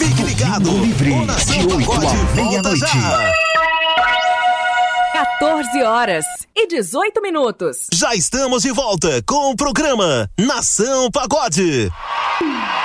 Fique ligado. Livre, O Nação de 8 Pagode à volta meia-noite. já. 14 horas e 18 minutos. Já estamos de volta com o programa Nação Pagode.